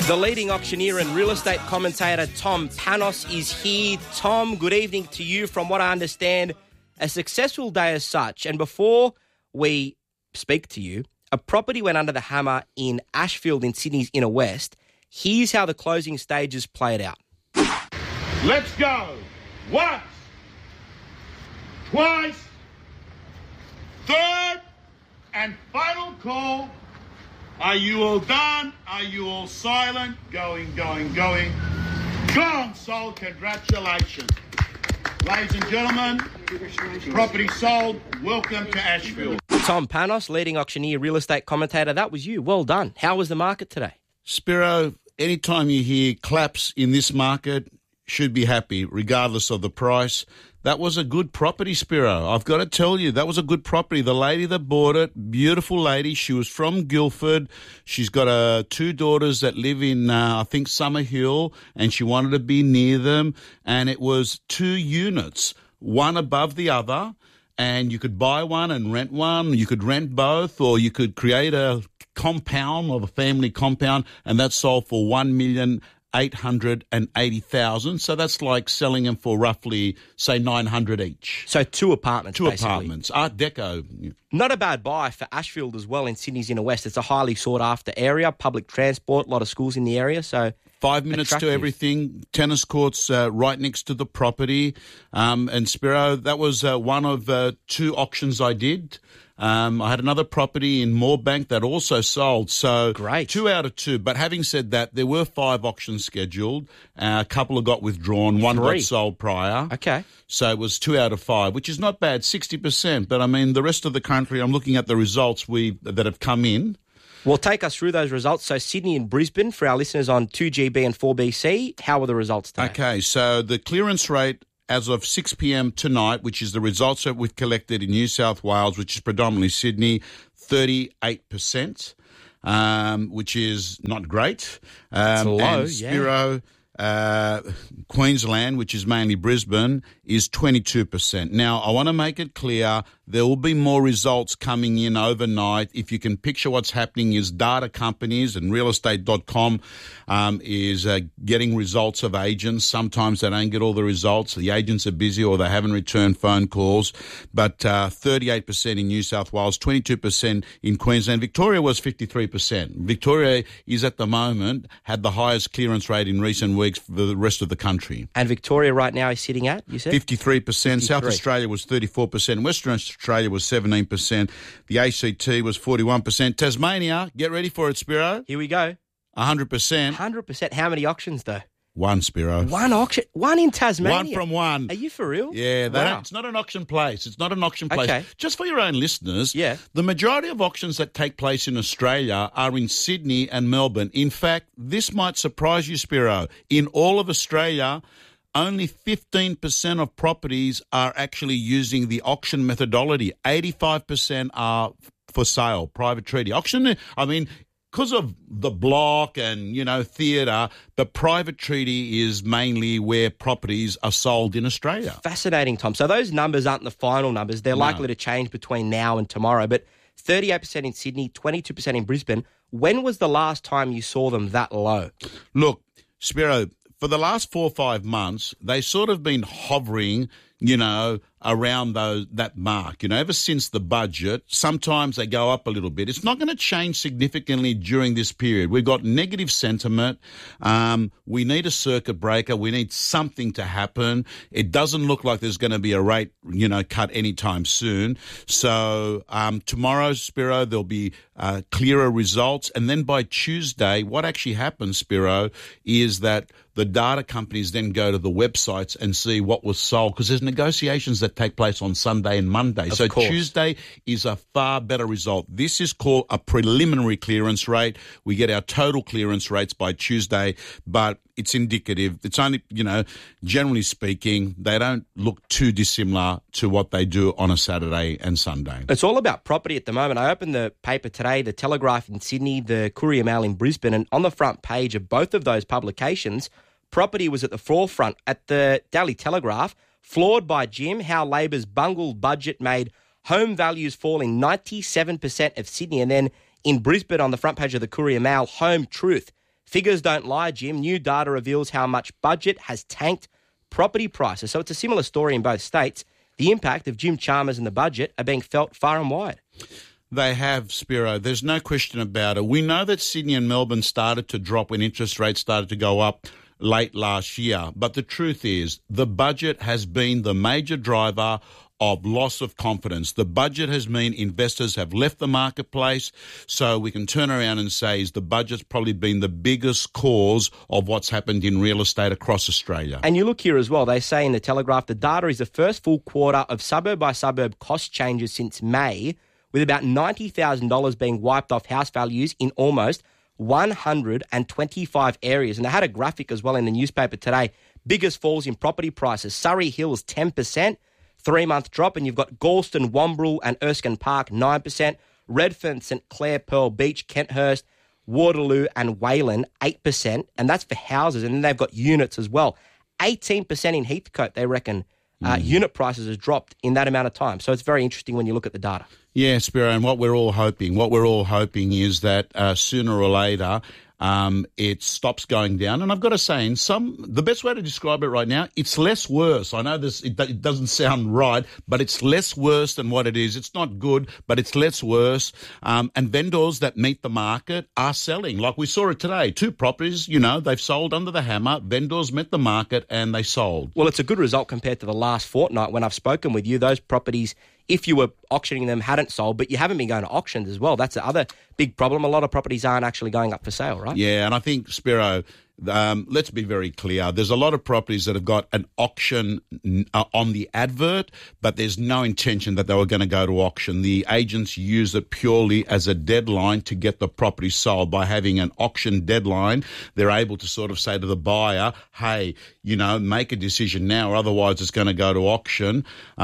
The leading auctioneer and real estate commentator Tom Panos is here. Tom, good evening to you. From what I understand, a successful day as such. And before we speak to you, a property went under the hammer in Ashfield in Sydney's inner west. Here's how the closing stages played out. Let's go. Once, twice, third, and final call. Are you all done? Are you all silent? Going. Gone, sold. Congratulations. Ladies and gentlemen, property sold. Welcome to Ashfield. Tom Panos, leading auctioneer, real estate commentator. That was you. Well done. How was the market today? Spiro, anytime you hear claps in this market, should be happy, regardless of the price. That was a good property, Spiro. I've got to tell you, that was a good property. The lady that bought it, beautiful lady. She was from Guildford. She's got two daughters that live in, I think, Summerhill, and she wanted to be near them. And it was 2 units, one above the other, and you could buy one and rent one. You could rent both, or you could create a compound or a family compound, and that sold for $1,880,000. So that's like selling them for roughly, say, $900 each. So 2 apartments, Two basically. apartments, Art Deco. Not a bad buy for Ashfield as well in Sydney's inner west. It's a highly sought-after area, public transport, a lot of schools in the area, so 5 minutes attractive. to everything, tennis courts right next to the property. And Spiro, that was one of 2 auctions I did. I had another property in Moorebank that also sold. So great. 2 out of 2. But having said that, there were 5 auctions scheduled. A couple have got withdrawn. 1 got sold prior. Okay. So it was 2 out of 5, which is not bad, 60%. But I mean, the rest of the country, I'm looking at the results that have come in. Well, take us through those results. So Sydney and Brisbane, for our listeners on 2GB and 4BC, how were the results today? Okay, so the clearance rate as of 6 p.m. tonight, which is the results that we've collected in New South Wales, which is predominantly Sydney, 38%, which is not great. It's low, and Spiro, Queensland, which is mainly Brisbane, is 22%. Now, I want to make it clear there will be more results coming in overnight. If you can picture what's happening is data companies and realestate.com is getting results of agents. Sometimes they don't get all the results. The agents are busy or they haven't returned phone calls. But 38% in New South Wales, 22% in Queensland. Victoria was 53%. Victoria is at the moment had the highest clearance rate in recent weeks for the rest of the country. And Victoria right now is sitting at, you said? 53%. South Australia was 34%. Western Australia was 17%. The ACT was 41%. Tasmania, get ready for it, Spiro. Here we go. 100%. 100%. How many auctions, though? 1, Spiro. 1 auction? 1 in Tasmania? 1 from 1. Are you for real? Yeah, Wow. it's not an auction place. It's not an auction place. Okay. Just for your own listeners, Yeah. the majority of auctions that take place in Australia are in Sydney and Melbourne. In fact, this might surprise you, Spiro. In all of Australia, only 15% of properties are actually using the auction methodology. 85% are for sale, private treaty. Auction, I mean, because of the block and, theatre, the private treaty is mainly where properties are sold in Australia. Fascinating, Tom. So those numbers aren't the final numbers. They're likely to change between now and tomorrow. But 38% in Sydney, 22% in Brisbane. When was the last time you saw them that low? Look, Spiro, for the last 4 or 5 months, they sort of been hovering, around that mark. Ever since the budget, sometimes they go up a little bit. It's not going to change significantly during this period. We've got negative sentiment. We need a circuit breaker. We need something to happen. It doesn't look like there's going to be a rate, cut anytime soon. So tomorrow, Spiro, there'll be clearer results. And then by Tuesday, what actually happens, Spiro, is that the data companies then go to the websites and see what was sold, because there's negotiations that take place on Sunday and Monday. So Tuesday is a far better result. This is called a preliminary clearance rate. We get our total clearance rates by Tuesday, but it's indicative. It's only, generally speaking, they don't look too dissimilar to what they do on a Saturday and Sunday. It's all about property at the moment. I opened the paper today, the Telegraph in Sydney, the Courier Mail in Brisbane, and on the front page of both of those publications, property was at the forefront. At the Daily Telegraph, floored by Jim, how Labor's bungled budget made home values fall in 97% of Sydney. And then in Brisbane, on the front page of the Courier Mail, Home Truth, Figures don't lie, Jim. New data reveals how much budget has tanked property prices. So it's a similar story in both states. The impact of Jim Chalmers and the budget are being felt far and wide. They have, Spiro. There's no question about it. We know that Sydney and Melbourne started to drop when interest rates started to go up late last year. But the truth is, the budget has been the major driver of loss of confidence. The budget has meant investors have left the marketplace, so we can turn around and say the budget's probably been the biggest cause of what's happened in real estate across Australia. And you look here as well, they say in the Telegraph, the data is the first full quarter of suburb-by-suburb cost changes since May, with about $90,000 being wiped off house values in almost 125 areas. And they had a graphic as well in the newspaper today. Biggest falls in property prices. Surrey Hills, 10%. 3-month drop, and you've got Galston, Wombrel and Erskine Park, 9%, Redfern, St Clair, Pearl Beach, Kenthurst, Waterloo and Wayland, 8%, and that's for houses, and then they've got units as well. 18% in Heathcote, they reckon, unit prices have dropped in that amount of time. So it's very interesting when you look at the data. Yeah, Spiro, and what we're all hoping is that sooner or later it stops going down. And I've got to say, the best way to describe it right now, it's less worse. I know it doesn't sound right, but it's less worse than what it is. It's not good, but it's less worse. And vendors that meet the market are selling. Like we saw it today, 2 properties, they've sold under the hammer. Vendors met the market and they sold. Well, it's a good result compared to the last fortnight when I've spoken with you. Those properties, if you were auctioning them, hadn't sold, but you haven't been going to auctions as well. That's the other big problem. A lot of properties aren't actually going up for sale, right? Yeah, and I think, Spiro, let's be very clear. There's a lot of properties that have got an auction on the advert, but there's no intention that they were going to go to auction. The agents use it purely as a deadline to get the property sold. By having an auction deadline, they're able to sort of say to the buyer, hey, make a decision now, or otherwise it's going to go to auction.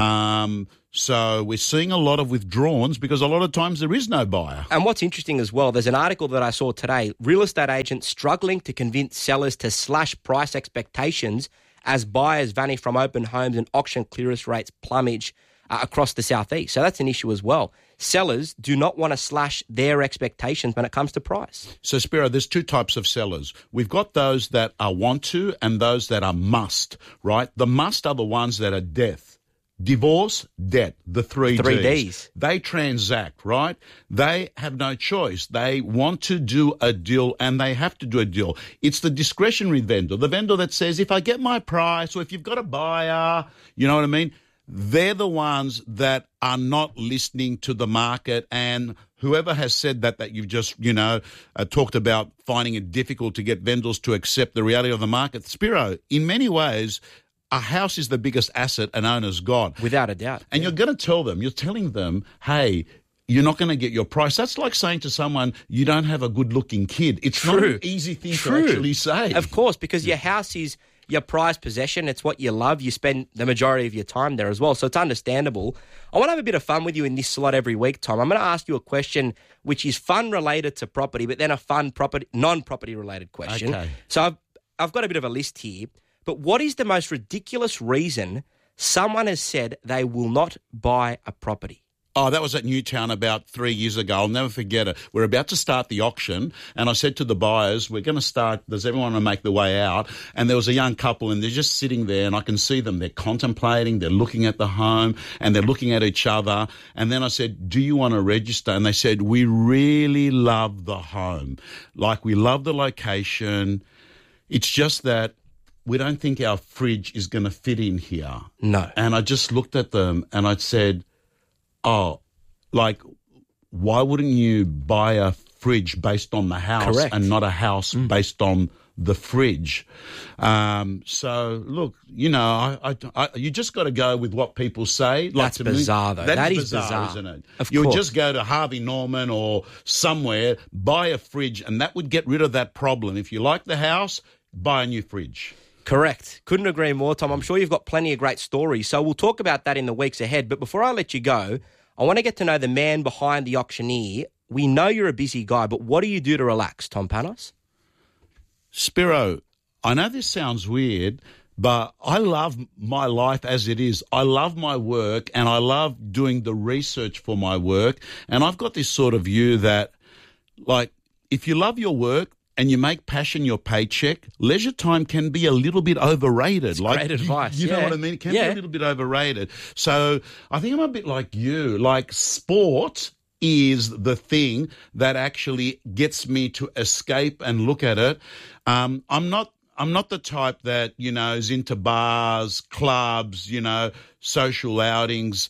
So we're seeing a lot of withdrawals because a lot of times there is no buyer. And what's interesting as well, there's an article that I saw today, real estate agents struggling to convince sellers to slash price expectations as buyers vanish from open homes and auction clearance rates plumage across the southeast. So that's an issue as well. Sellers do not want to slash their expectations when it comes to price. So, Spiro, there's 2 types of sellers. We've got those that are want to and those that are must, right? The must are the ones that are death. Divorce, debt, the 3 Ds. They transact, right? They have no choice. They want to do a deal and they have to do a deal. It's the discretionary vendor, the vendor that says, if I get my price or if you've got a buyer, you know what I mean? They're the ones that are not listening to the market, and whoever has said that you've just, talked about finding it difficult to get vendors to accept the reality of the market. Spiro, in many ways, a house is the biggest asset an owner's got. Without a doubt. And you're going to you're telling them, hey, you're not going to get your price. That's like saying to someone, you don't have a good-looking kid. It's not an easy thing to actually say. Of course, because your house is your prized possession. It's what you love. You spend the majority of your time there as well. So it's understandable. I want to have a bit of fun with you in this slot every week, Tom. I'm going to ask you a question which is fun related to property, but then a fun non-property related question. Okay. So I've got a bit of a list here. But what is the most ridiculous reason someone has said they will not buy a property? Oh, that was at Newtown about 3 years ago. I'll never forget it. We're about to start the auction, and I said to the buyers, we're going to start, does everyone want to make the way out? And there was a young couple, and they're just sitting there, and I can see them. They're contemplating, they're looking at the home, and they're looking at each other. And then I said, do you want to register? And they said, we really love the home. Like, we love the location. It's just that we don't think our fridge is going to fit in here. No. And I just looked at them and I said, why wouldn't you buy a fridge based on the house Correct. And not a house based on the fridge? So, look, you just got to go with what people say. That's bizarre, though. That is bizarre, isn't it? Of You would course. just go to Harvey Norman or somewhere, buy a fridge, and that would get rid of that problem. If you like the house, buy a new fridge. Correct. Couldn't agree more, Tom. I'm sure you've got plenty of great stories. So we'll talk about that in the weeks ahead. But before I let you go, I want to get to know the man behind the auctioneer. We know you're a busy guy, but what do you do to relax, Tom Panos? Spiro, I know this sounds weird, but I love my life as it is. I love my work and I love doing the research for my work. And I've got this sort of view that, like, if you love your work, and you make passion your paycheck, leisure time can be a little bit overrated. It's great advice. You know what I mean? It can be a little bit overrated. So I think I'm a bit like you. Like, sport is the thing that actually gets me to escape and look at it. I'm not the type that, is into bars, clubs, social outings.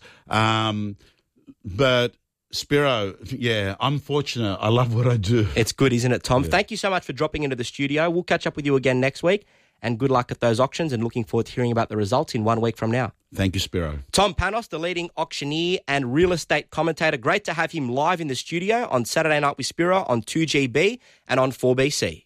But Spiro, I'm fortunate. I love what I do. It's good, isn't it, Tom? Yeah. Thank you so much for dropping into the studio. We'll catch up with you again next week, and good luck at those auctions, and looking forward to hearing about the results in 1 week from now. Thank you, Spiro. Tom Panos, the leading auctioneer and real estate commentator. Great to have him live in the studio on Saturday Night with Spiro on 2GB and on 4BC.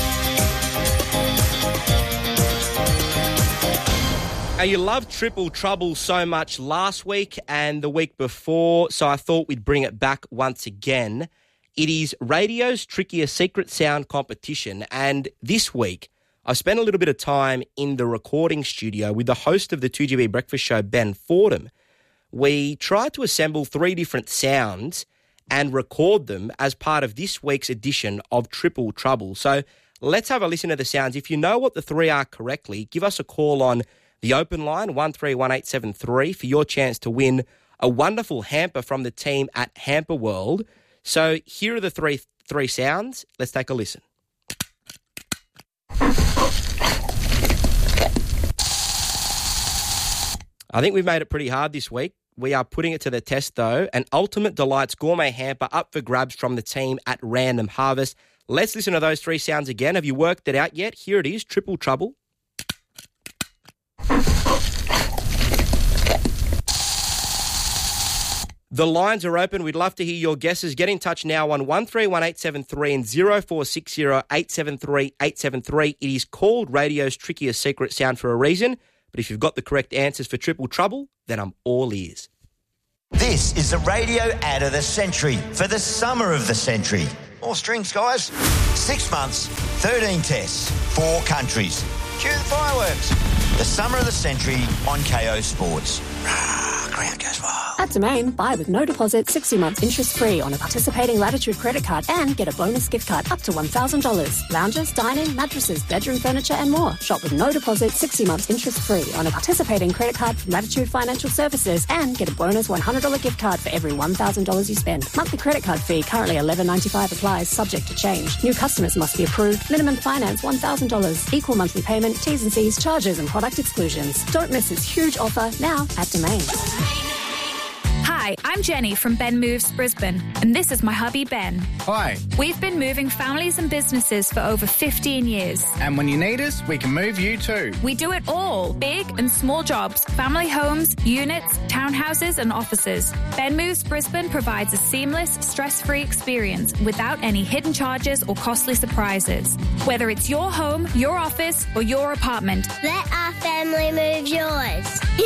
Now, you loved Triple Trouble so much last week and the week before, so I thought we'd bring it back once again. It is radio's trickier secret sound competition, and this week I've spent a little bit of time in the recording studio with the host of the 2GB Breakfast Show, Ben Fordham. We tried to assemble 3 different sounds and record them as part of this week's edition of Triple Trouble. So let's have a listen to the sounds. If you know what the 3 are correctly, give us a call on the open line, 131873, for your chance to win a wonderful hamper from the team at Hamper World. So here are the three sounds. Let's take a listen. I think we've made it pretty hard this week. We are putting it to the test, though. An Ultimate Delights gourmet hamper up for grabs from the team at Random Harvest. Let's listen to those 3 sounds again. Have you worked it out yet? Here it is, Triple Trouble. The lines are open. We'd love to hear your guesses. Get in touch now on 131873 and 0460 873 873. It is called radio's trickiest secret sound for a reason. But if you've got the correct answers for Triple Trouble, then I'm all ears. This is the radio ad of the century for the summer of the century. More strings, guys. 6 months, 13 tests, 4 countries. Cue the fireworks. The summer of the century on KO Sports. Ground goes wild. At Domain, buy with no deposit, 60 months interest-free on a participating Latitude credit card and get a bonus gift card up to $1,000. Lounges, dining, mattresses, bedroom furniture and more. Shop with no deposit, 60 months interest-free on a participating credit card from Latitude Financial Services and get a bonus $100 gift card for every $1,000 you spend. Monthly credit card fee currently $11.95 applies, subject to change. New customers must be approved. Minimum finance $1,000. Equal monthly payment, T's and C's, charges and product exclusions. Don't miss this huge offer now at Domain. Hi, I'm Jenny from Ben Moves Brisbane, and this is my hubby Ben. Hi. We've been moving families and businesses for over 15 years. And when you need us, we can move you too. We do it all, big and small jobs, family homes, units, townhouses and offices. Ben Moves Brisbane provides a seamless, stress-free experience without any hidden charges or costly surprises. Whether it's your home, your office or your apartment. Let our family move yours.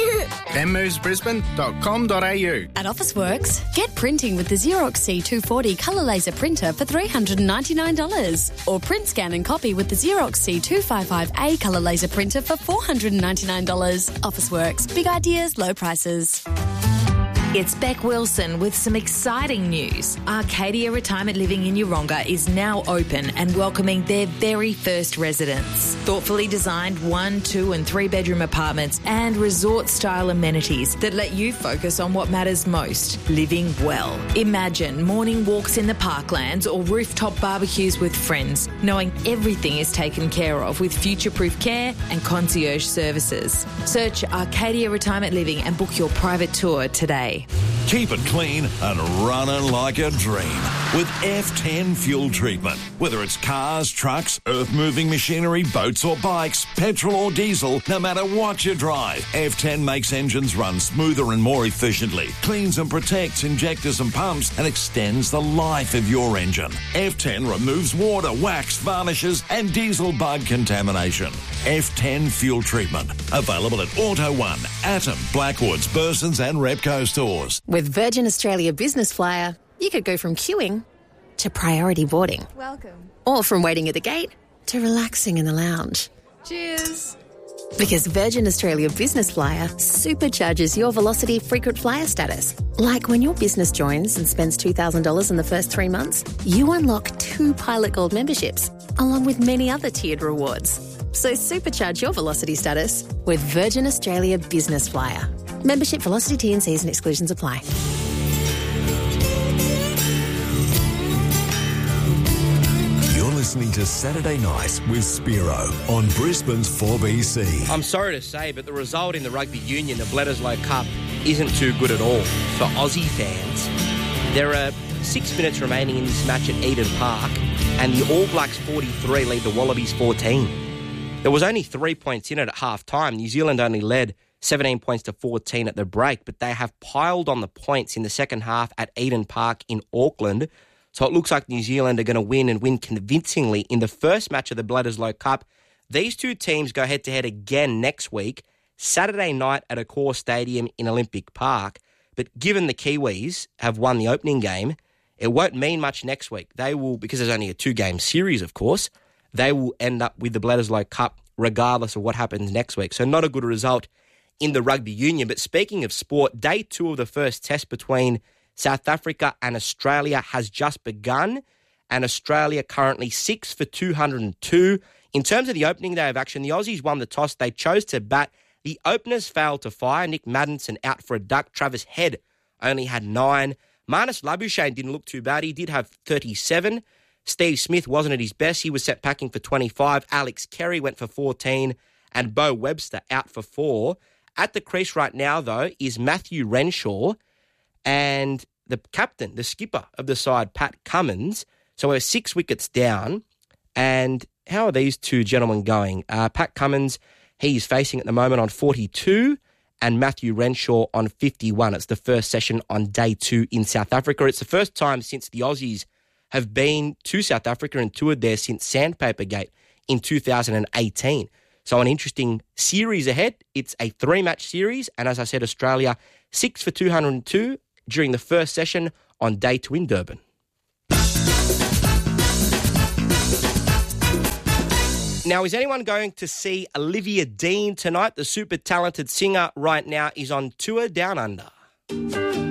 benmovesbrisbane.com.au. At Officeworks, get printing with the Xerox C240 colour laser printer for $399. Or print, scan and copy with the Xerox C255A colour laser printer for $499. Officeworks, big ideas, low prices. It's Beck Wilson with some exciting news. Arcadia Retirement Living in Yeronga is now open and welcoming their very first residents. Thoughtfully designed 1, 2 and 3 bedroom apartments and resort-style amenities that let you focus on what matters most, living well. Imagine morning walks in the parklands or rooftop barbecues with friends, knowing everything is taken care of with future-proof care and concierge services. Search Arcadia Retirement Living and book your private tour today. Keep it clean and running like a dream with F10 fuel treatment. Whether it's cars, trucks, earth-moving machinery, boats or bikes, petrol or diesel, no matter what you drive, F10 makes engines run smoother and more efficiently, cleans and protects injectors and pumps, and extends the life of your engine. F10 removes water, wax, varnishes and diesel bug contamination. F10 fuel treatment. Available at Auto One, Atom, Blackwoods, Burson's and Repco stores. With Virgin Australia Business Flyer, you could go from queuing to priority boarding. Welcome. Or from waiting at the gate to relaxing in the lounge. Cheers. Because Virgin Australia Business Flyer supercharges your Velocity frequent flyer status. Like when your business joins and spends $2,000 in the first 3 months, you unlock 2 Pilot Gold memberships. along with many other tiered rewards. So supercharge your Velocity status with Virgin Australia Business Flyer. Membership, Velocity T&Cs and exclusions apply. You're listening to Saturday Night with Spiro on Brisbane's 4BC. I'm sorry to say, but the result in the rugby union, the Bledisloe Cup, isn't too good at all for Aussie fans. There are 6 minutes remaining in this match at Eden Park, and the All Blacks 43 lead the Wallabies 14. There was only 3 points in it at half-time. New Zealand only led 17 points to 14 at the break, but they have piled on the points in the second half at Eden Park in Auckland. So it looks like New Zealand are going to win and win convincingly in the first match of the Bledisloe Cup. These two teams go head-to-head again next week, Saturday night at Accor Stadium in Olympic Park. But given the Kiwis have won the opening game, it won't mean much next week. They will, because there's only a 2-game series, of course, they will end up with the Bledisloe Cup regardless of what happens next week. So not a good result in the rugby union. But speaking of sport, day 2 of the first test between South Africa and Australia has just begun, and Australia currently 6 for 202. In terms of the opening day of action, the Aussies won the toss. They chose to bat. The openers failed to fire. Nick Maddinson out for a duck. Travis Head only had 9. Marnus Labuschagne didn't look too bad. He did have 37. Steve Smith wasn't at his best. He was set packing for 25. Alex Carey went for 14. And Bo Webster out for 4. At the crease right now, though, is Matthew Renshaw and the captain, the skipper of the side, Pat Cummins. So we're 6 wickets down. And how are these two gentlemen going? Pat Cummins, he's facing at the moment on 42, and Matthew Renshaw on 51. It's the first session on day 2 in South Africa. It's the first time since the Aussies have been to South Africa and toured there since Sandpaper Gate in 2018. So an interesting series ahead. It's a 3-match series, and as I said, Australia 6 for 202 during the first session on day 2 in Durban. Now, is anyone going to see Olivia Dean tonight? The super talented singer right now is on tour down under.